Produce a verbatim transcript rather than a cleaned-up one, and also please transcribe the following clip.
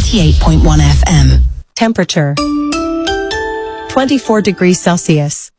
ninety-eight point one F M. Temperature twenty-four degrees Celsius.